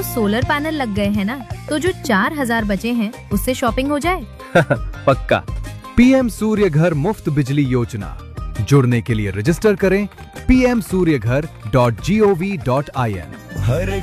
Solar panel लग गए हैं ना, तो जो 4,000 बचे हैं उससे शॉपिंग हो जाए। पक्का। पीएम सूर्य घर मुफ्त बिजली योजना, जुड़ने के लिए रजिस्टर करें pmsuryaghar.gov.in।